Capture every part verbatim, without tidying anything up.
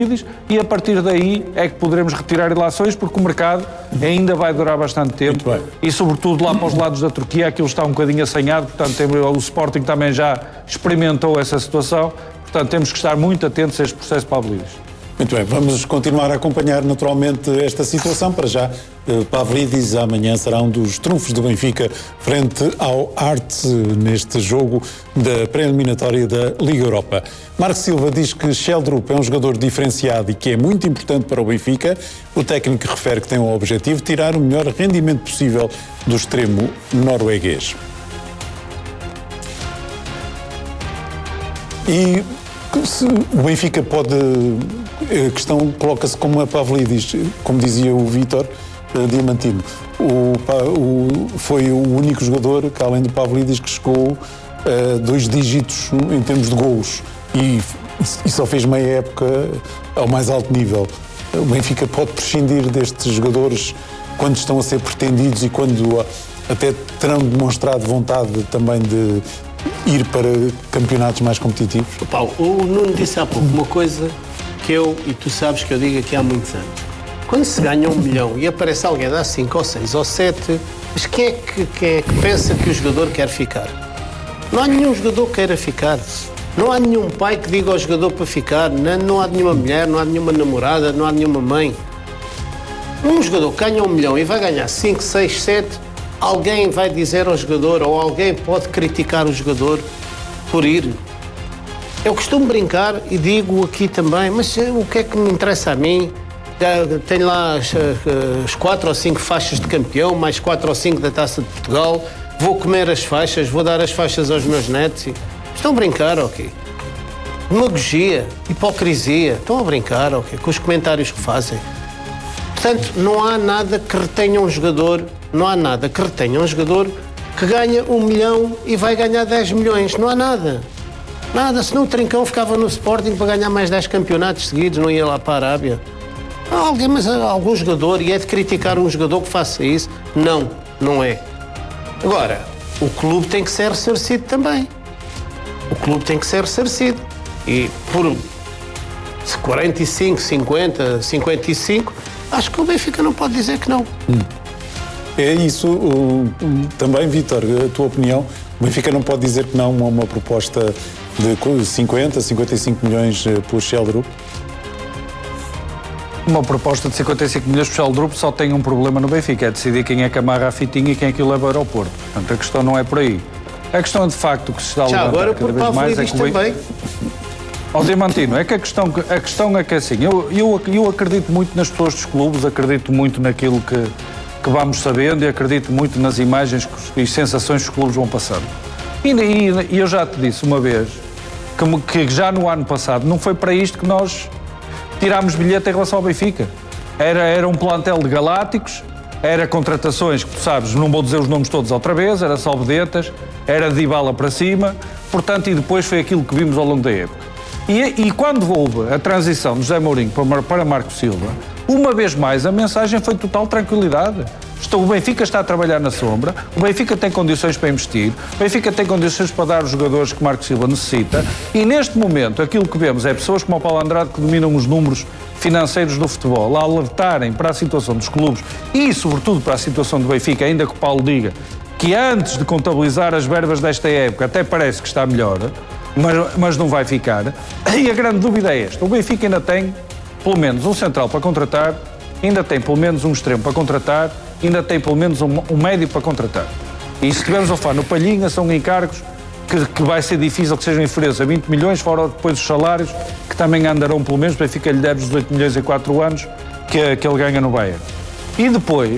e a partir daí é que poderemos retirar ilações, porque o mercado ainda vai durar bastante tempo e sobretudo lá para os lados da Turquia aquilo está um bocadinho assanhado, portanto tem, o Sporting também já experimentou essa situação, portanto temos que estar muito atentos a este processo Pavlidis. Muito bem, vamos continuar a acompanhar naturalmente esta situação. Para já, Pavlidis amanhã será um dos trunfos do Benfica frente ao Arte neste jogo da pré-eliminatória da Liga Europa. Marco Silva diz que Sheldrup é um jogador diferenciado e que é muito importante para o Benfica. O técnico refere que tem o objetivo de tirar o melhor rendimento possível do extremo norueguês. E se o Benfica pode... A questão coloca-se como a Pavlidis, como dizia o Vítor uh, Diamantino. O, o, foi o único jogador que, além do Pavlidis, que chegou a uh, dois dígitos em termos de golos e, e só fez meia época ao mais alto nível. O Benfica pode prescindir destes jogadores quando estão a ser pretendidos e quando uh, até terão demonstrado vontade também de ir para campeonatos mais competitivos. Paulo, o Nuno disse há pouco uma coisa que eu, e tu sabes que eu digo aqui há muitos anos. Quando se ganha um milhão e aparece alguém dá cinco ou seis ou sete, mas quem é que, quem é que pensa que o jogador quer ficar? Não há nenhum jogador que queira ficar. Não há nenhum pai que diga ao jogador para ficar. Não, não há nenhuma mulher, não há nenhuma namorada, não há nenhuma mãe. Um jogador que ganha um milhão e vai ganhar cinco, seis, sete, alguém vai dizer ao jogador ou alguém pode criticar o jogador por ir. Eu costumo brincar e digo aqui também, mas o que é que me interessa a mim? Tenho lá as, as quatro ou cinco faixas de campeão, mais quatro ou cinco da Taça de Portugal, vou comer as faixas, vou dar as faixas aos meus netos. Estão a brincar, ok? Demagogia, hipocrisia, estão a brincar, ok? Com os comentários que fazem. Portanto, não há nada que retenha um jogador, não há nada que retenha um jogador que ganha um milhão e vai ganhar dez milhões, não há nada. Nada, senão o Trincão ficava no Sporting para ganhar mais dez campeonatos seguidos, não ia lá para a Arábia. Há alguém, mas há algum jogador, e é de criticar um jogador que faça isso? Não, não é. Agora, o clube tem que ser ressarcido também. O clube tem que ser ressarcido. E por quarenta e cinco, cinquenta, cinquenta e cinco, acho que o Benfica não pode dizer que não. Hum. É isso, o, também, Vítor, a tua opinião. O Benfica não pode dizer que não a uma proposta de cinquenta, cinquenta e cinco milhões por Sheldrup? Uma proposta de cinquenta e cinco milhões por Sheldrup só tem um problema no Benfica, é decidir quem é que amarra a fitinha e quem é que o leva ao aeroporto. Portanto, a questão não é por aí. A questão, de facto, que se está a levantar agora, cada vez mais é que o também. Ó Diamantino, é que a questão, a questão é que é assim, eu, eu, eu acredito muito nas pessoas dos clubes, acredito muito naquilo que, que vamos sabendo e acredito muito nas imagens e sensações que os clubes vão passando. E, e, e eu já te disse uma vez que, que já no ano passado não foi para isto que nós tirámos bilhete em relação ao Benfica. Era, era um plantel de galácticos, era contratações que tu sabes, não vou dizer os nomes todos outra vez, era só vedetas, era de Dybala para cima, portanto, e depois foi aquilo que vimos ao longo da época. E, e quando houve a transição de José Mourinho para, para Marco Silva, uma vez mais a mensagem foi total tranquilidade. O Benfica está a trabalhar na sombra, o Benfica tem condições para investir, o Benfica tem condições para dar os jogadores que Marco Silva necessita e neste momento aquilo que vemos é pessoas como o Paulo Andrade que dominam os números financeiros do futebol a alertarem para a situação dos clubes e sobretudo para a situação do Benfica, ainda que o Paulo diga que antes de contabilizar as verbas desta época até parece que está melhor, mas, mas não vai ficar. E a grande dúvida é esta, o Benfica ainda tem pelo menos um central para contratar, ainda tem pelo menos um extremo para contratar, ainda tem pelo menos um, um médio para contratar. E se estivermos a falar no Palhinha, são encargos que, que vai ser difícil que sejam inferiores a vinte milhões, fora depois os salários, que também andarão pelo menos, para Benfica lhe der os dezoito milhões em quatro anos que, que ele ganha no Bayern. E depois,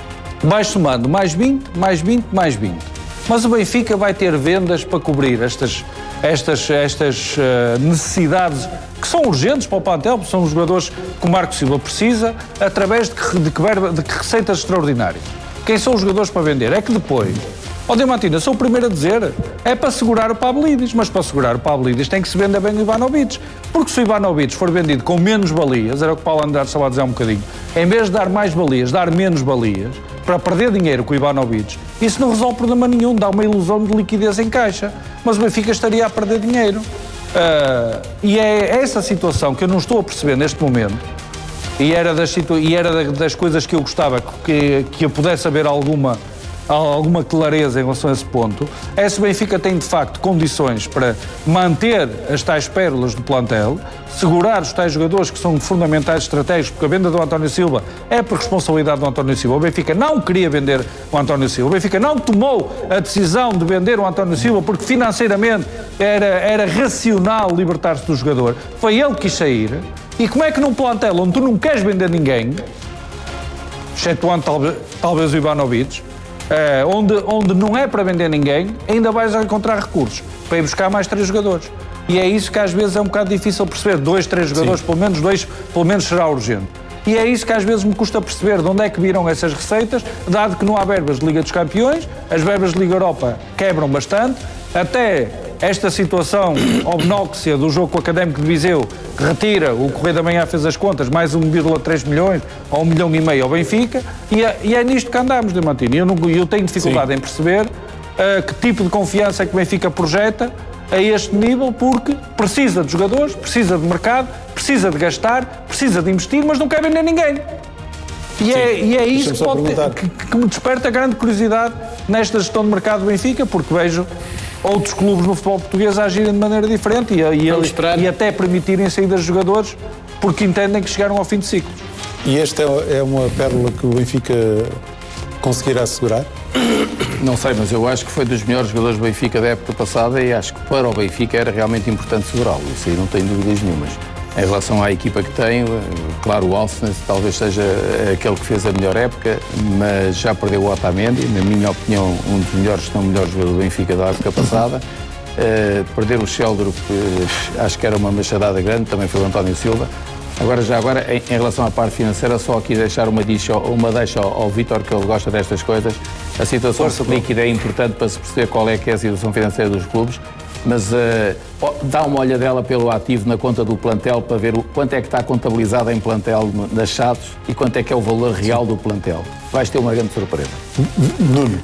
vai somando mais vinte, mais vinte, mais vinte. Mas o Benfica vai ter vendas para cobrir estas, estas, estas uh, necessidades que são urgentes para o plantel, porque são os jogadores que o Marco Silva precisa, através de que, de, que verba, de que receitas extraordinárias. Quem são os jogadores para vender? É que depois, ó Diamantino, eu sou o primeiro a dizer, é para segurar o Pavlidis, mas para segurar o Pavlidis tem que se vender bem o Ivanovic, porque se o Ivanovic for vendido com menos balias, era o que o Paulo Andrade estava a dizer há um bocadinho, em vez de dar mais balias, dar menos balias, para perder dinheiro com o Ivanovic, isso não resolve problema nenhum, dá uma ilusão de liquidez em caixa, mas o Benfica estaria a perder dinheiro. Uh, e é essa situação que eu não estou a perceber neste momento, e era das, e era das coisas que eu gostava que, que eu pudesse haver alguma, alguma clareza em relação a esse ponto, é se o Benfica tem de facto condições para manter as tais pérolas do plantel, segurar os tais jogadores que são fundamentais estratégicos, porque a venda do António Silva é por responsabilidade do António Silva. O Benfica não queria vender o António Silva, o Benfica não tomou a decisão de vender o António Silva porque financeiramente era, era racional libertar-se do jogador, foi ele que quis sair. E como é que num plantel onde tu não queres vender ninguém, excetuando talvez, talvez o Ivanovic, eh, onde, onde não é para vender ninguém, ainda vais encontrar recursos para ir buscar mais três jogadores. E é isso que às vezes é um bocado difícil perceber. Dois, três jogadores, Sim. pelo menos dois, pelo menos será urgente. E é isso que às vezes me custa perceber de onde é que viram essas receitas, dado que não há verbas de Liga dos Campeões, as verbas de Liga Europa quebram bastante, até esta situação obnóxia do jogo com o Académico de Viseu, que retira, o Correio da Manhã fez as contas, mais um vírgula três milhões ou um milhão e meio ao Benfica, e é, e é nisto que andamos, Diamantino. Eu, não, eu tenho dificuldade Sim. em perceber uh, que tipo de confiança é que o Benfica projeta a este nível, porque precisa de jogadores, precisa de mercado, precisa de gastar, precisa de investir, mas não quer vender ninguém. E é, e é isso que, pode ter, que, que me desperta grande curiosidade nesta gestão de mercado do Benfica, porque vejo outros clubes no futebol português a agirem de maneira diferente e, e, e até permitirem saídas de jogadores porque entendem que chegaram ao fim de ciclos. E esta é uma pérola que o Benfica conseguirá assegurar? Não sei, mas eu acho que foi dos melhores jogadores do Benfica da época passada e acho que para o Benfica era realmente importante segurá-lo. Isso aí não tenho dúvidas nenhumas. Em relação à equipa que tem, claro, o Alsnes talvez seja aquele que fez a melhor época, mas já perdeu o Otamendi, na minha opinião, um dos melhores, se não o melhor jogador do Benfica da época passada. Uh, perder o Sheldrup, uh, acho que era uma machadada grande, também foi o António Silva. Agora, já agora, em, em relação à parte financeira, só aqui deixar uma, deixa, uma deixa ao, ao Vítor, que ele gosta destas coisas. A situação líquida é importante para se perceber qual é que é a situação financeira dos clubes, mas uh, dá uma olhadela pelo ativo na conta do plantel para ver o, quanto é que está contabilizado em plantel nas chaves e quanto é que é o valor real do plantel. Vais ter uma grande surpresa. Nuno,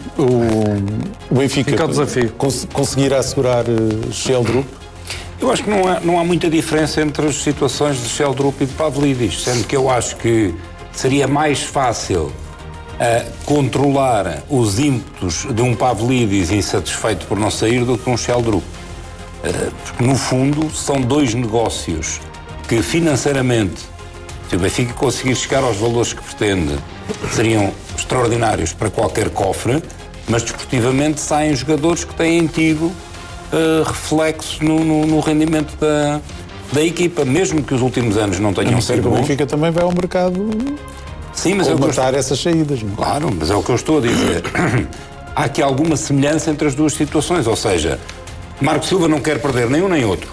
o, o Benfica cons, conseguirá assegurar uh, Sheldrup? Eu acho que não há, não há muita diferença entre as situações de Sheldrup e de Pavlidis, sendo que eu acho que seria mais fácil uh, controlar os ímpetos de um Pavlidis insatisfeito por não sair do que um Sheldrup. Uh, porque, no fundo, são dois negócios que, financeiramente, se o Benfica conseguir chegar aos valores que pretende, seriam extraordinários para qualquer cofre, mas, desportivamente, saem jogadores que têm tido Uh, reflexo no, no, no rendimento da, da equipa, mesmo que os últimos anos não tenham sido bons. O Benfica também vai ao mercado Sim, mas é matar estou... essas saídas. Não? Claro, mas é o que eu estou a dizer. Há aqui alguma semelhança entre as duas situações, ou seja, Marco Silva não quer perder nem um nem outro.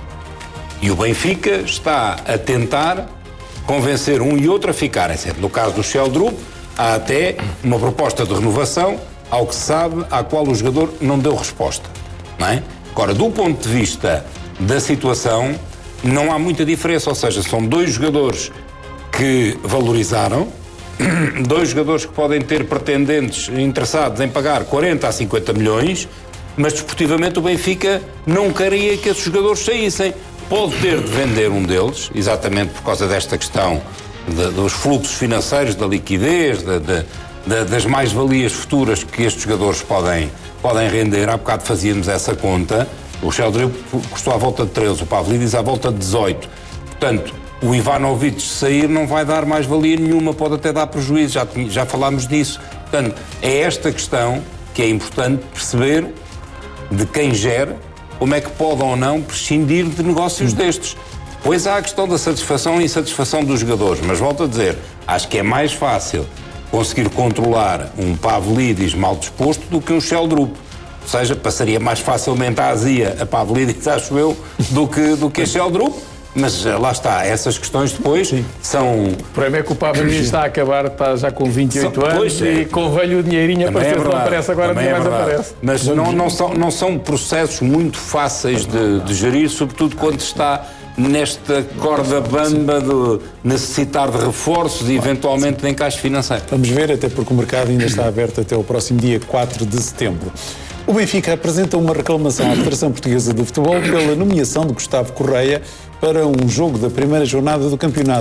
E o Benfica está a tentar convencer um e outro a ficarem. No caso do Sheldrup, há até uma proposta de renovação, ao que se sabe, à qual o jogador não deu resposta. Não é? Agora, do ponto de vista da situação, não há muita diferença, ou seja, são dois jogadores que valorizaram, dois jogadores que podem ter pretendentes interessados em pagar quarenta a cinquenta milhões, mas desportivamente o Benfica não queria que esses jogadores saíssem. Pode ter de vender um deles, exatamente por causa desta questão de, dos fluxos financeiros, da liquidez, de, de, de, das mais-valias futuras que estes jogadores podem podem render. Há bocado fazíamos essa conta, o Sheldrup custou à volta de treze, o Pavlidis à volta de dezoito. Portanto, o Ivanovic sair não vai dar mais valia nenhuma, pode até dar prejuízo, já, já falámos disso. Portanto, é esta questão que é importante perceber de quem gera, como é que pode ou não prescindir de negócios destes. Depois há a questão da satisfação e insatisfação dos jogadores, mas volto a dizer, acho que é mais fácil conseguir controlar um Pavlidis mal disposto do que um Sheldrup. Ou seja, passaria mais facilmente a azia a Pavlidis, acho eu, do que, do que a Sheldrup. Mas lá está, essas questões depois Sim. são... O problema é que o Pavlidis está a acabar, está já com vinte e oito são, anos é. e convém o dinheirinho a aparecer, é não aparece agora, nem é mais aparece. Mas não, não, são, não são processos muito fáceis de, de gerir, sobretudo quando está nesta corda bamba de necessitar de reforços e eventualmente de encaixe financeiro. Vamos ver, até porque o mercado ainda está aberto até o próximo dia quatro de setembro. O Benfica apresenta uma reclamação à Federação Portuguesa de Futebol pela nomeação de Gustavo Correia para um jogo da primeira jornada do campeonato.